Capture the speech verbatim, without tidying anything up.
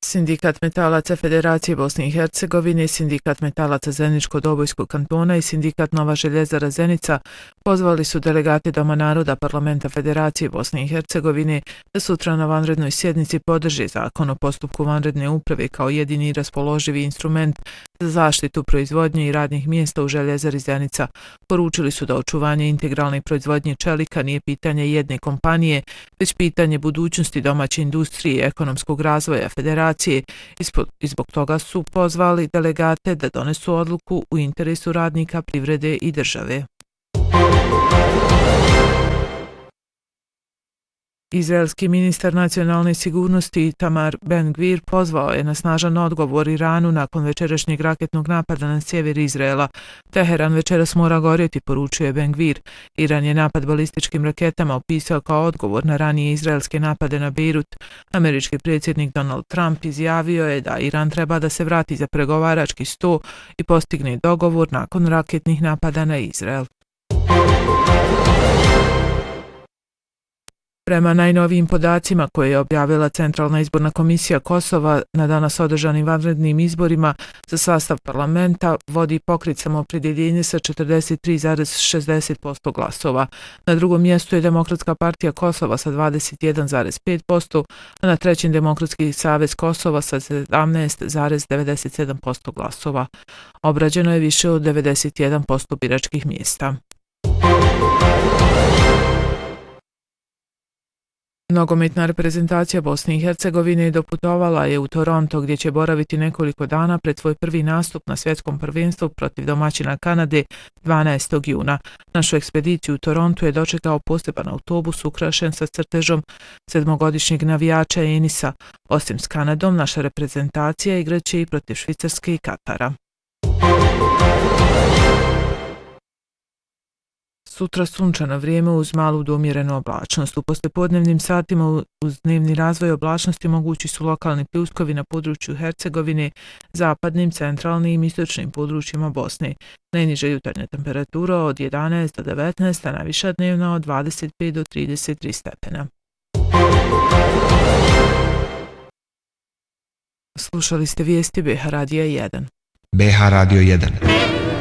Sindikat metalaca Federacije Bosne i Hercegovine, Sindikat metalaca Zeničko-Dobojskog kantona i Sindikat Nova željezara Zenica pozvali su delegate Doma naroda Parlamenta Federacije Bosne i Hercegovine da sutra na vanrednoj sjednici podrže zakon o postupku vanredne uprave kao jedini raspoloživi instrument za zaštitu proizvodnje i radnih mjesta u željezari Zenica. Poručili su da očuvanje integralne proizvodnje čelika nije pitanje jedne kompanije, već pitanje budućnosti domaće industrije i ekonomskog razvoja Federacije i zbog toga su pozvali delegate da donesu odluku u interesu radnika, privrede i države. Izraelski ministar nacionalne sigurnosti Itamar Ben-Gvir pozvao je na snažan odgovor Iranu nakon večerašnjeg raketnog napada na sjever Izraela. Teheran večeras mora gorjeti, poručuje Ben-Gvir. Iran je napad balističkim raketama opisao kao odgovor na ranije izraelske napade na Beirut. Američki predsjednik Donald Trump izjavio je da Iran treba da se vrati za pregovarački sto i postigne dogovor nakon raketnih napada na Izrael. Prema najnovijim podacima koje je objavila Centralna izborna komisija Kosova na danas održanim vanrednim izborima za sastav parlamenta vodi pokret Samoopredjeljenje sa četrdeset tri zarez šezdeset posto glasova. Na drugom mjestu je Demokratska partija Kosova sa dvadeset jedan zarez pet posto, a na trećem Demokratski savez Kosova sa sedamnaest zarez devedeset sedam posto glasova. Obrađeno je više od devedeset jedan posto biračkih mjesta. Nogometna reprezentacija Bosne i Hercegovine doputovala je u Toronto gdje će boraviti nekoliko dana pred svoj prvi nastup na svjetskom prvenstvu protiv domaćina Kanade dvanaestog juna. Našu ekspediciju u Torontu je dočekao poseban autobus ukrašen sa crtežom sedmogodišnjeg navijača Enisa. Osim s Kanadom, naša reprezentacija igraće i protiv Švicarske i Katara. Sutra sunčano vrijeme uz malu do umjerenu oblačnost. U poslijepodnevnim satima uz dnevni razvoj oblačnosti mogući su lokalni pljuskovi na području Hercegovine, zapadnim, centralnim i istočnim područjima Bosne. Najniža jutarnja temperatura od jedanaest do devetnaest, a najviša dnevna od dvadeset pet do trideset tri stepena. Slušali ste vijesti B H Radija jedan. B H Radio jedan.